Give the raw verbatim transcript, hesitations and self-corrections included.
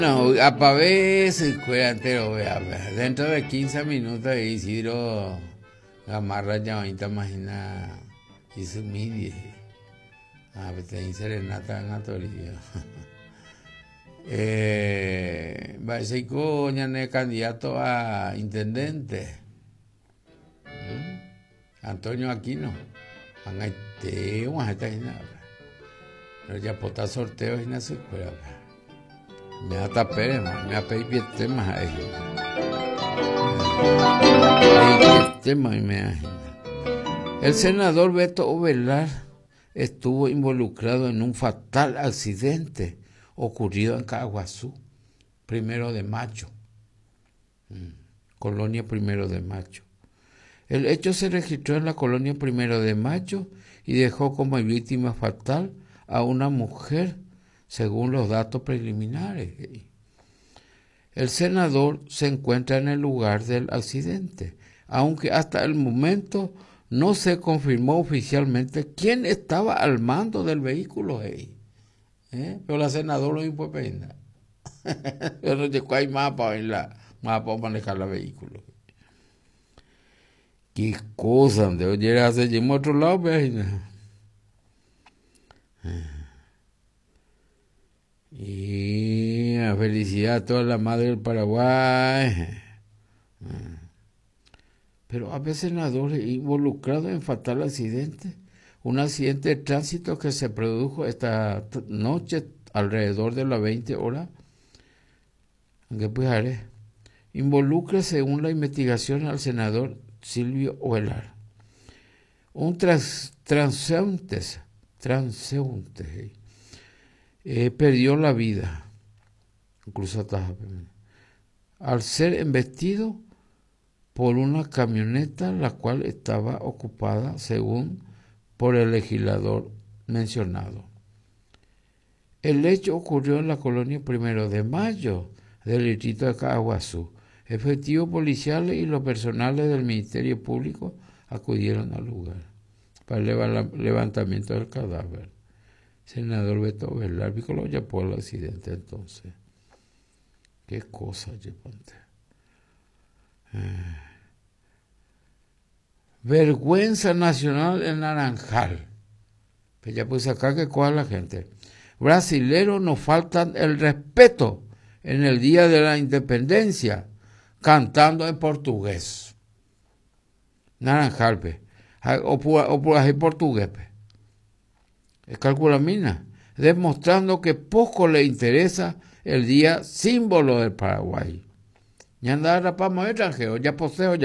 No, apavé se cuera entero, vea, vea. Dentro de quince minutos Isidro amarra llamaita imagina y su midi. Ah, pues te serenata en Atorio. Eh, Basico ya no es candidato a intendente. ¿Mm? Antonio Aquino. Van a este, vamos a estar nada. Pero ya pota sorteo y no se cuera, me atapé, me apé y temas ahí. Temas y me El senador Beto Ovelar estuvo involucrado en un fatal accidente ocurrido en Caguazú, primero de mayo, colonia primero de mayo. El hecho se registró en la colonia primero de mayo y dejó como víctima fatal a una mujer, según los datos preliminares. El senador se encuentra en el lugar del accidente, aunque hasta el momento no se confirmó oficialmente quién estaba al mando del vehículo. ¿Eh? Pero la senadora no puede peinar. Pero no hay más para manejar el vehículo. Qué cosa, donde oye, hace en otro lado, veina. Y a felicidad a toda la madre del Paraguay. Pero a veces senadores involucrados en fatal accidente, un accidente de tránsito que se produjo esta noche alrededor de las veinte horas, aunque pues haré, involucra según la investigación al senador Silvio Ovelar. Un trans, transeúnte, transeúnte, eh, perdió la vida, incluso al ser embestido por una camioneta la cual estaba ocupada según por el legislador mencionado. El hecho ocurrió en la colonia primero de mayo del distrito de Caguazú. Efectivos policiales y los personales del Ministerio Público acudieron al lugar para el levantamiento del cadáver. Senador Beto Ovelar, Piccolo ya por el accidente entonces. Qué cosa, Yepante. Eh. Vergüenza nacional en Naranjal. Pues ya pues acá que coja la gente. Brasileros nos faltan el respeto en el día de la independencia, cantando en portugués. Naranjal, pe. O por ahí portugués, pe. Es calculamina, demostrando que poco le interesa el día símbolo del Paraguay. Ya andaba para extranjero, ya poseo, ya